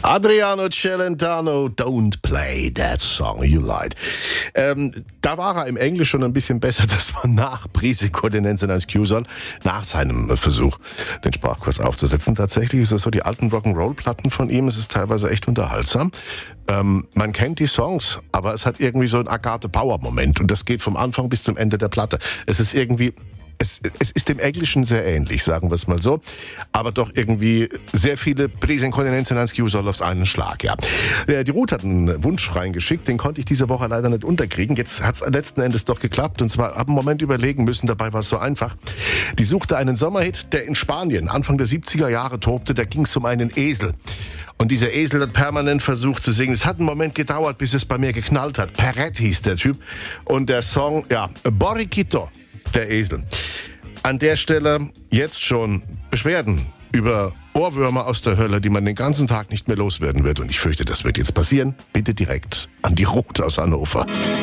Adriano Celentano, Don't Play That Song You Lied. Da war er im Englisch schon ein bisschen besser, dass man nach Prisinkontinenz in Excusal, nach seinem Versuch, den Sprachkurs aufzusetzen. Tatsächlich ist es so, die alten Rock'n'Roll-Platten von ihm, es ist teilweise echt unterhaltsam. Man kennt die Songs, aber es hat irgendwie so einen Agathe-Bauer-Moment und das geht vom Anfang bis zum Ende der Platte. Es ist irgendwie... Es ist dem Englischen sehr ähnlich, sagen wir es mal so, aber doch irgendwie sehr viele Prisinkontinenz in Excusal auf einen Schlag, ja. Die Ruth hat einen Wunsch reingeschickt, den konnte ich diese Woche leider nicht unterkriegen. Jetzt hat es letzten Endes doch geklappt und zwar habe einen Moment überlegen müssen, dabei war es so einfach. Die suchte einen Sommerhit, der in Spanien Anfang der 70er Jahre tobte, da ging es um einen Esel. Und dieser Esel hat permanent versucht zu singen. Es hat einen Moment gedauert, bis es bei mir geknallt hat. Perret hieß der Typ und der Song, ja, Borriquito. Der Esel. An der Stelle jetzt schon Beschwerden über Ohrwürmer aus der Hölle, die man den ganzen Tag nicht mehr loswerden wird. Und ich fürchte, das wird jetzt passieren. Bitte direkt an die Ruth aus Hannover.